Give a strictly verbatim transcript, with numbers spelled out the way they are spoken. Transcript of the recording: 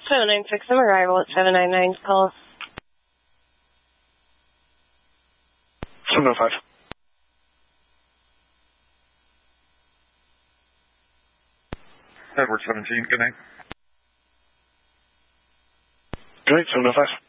seven nine six, I'm arrival at seven nine nine, call. seven oh five. Edward seventeen, good night. Good night, seven oh five.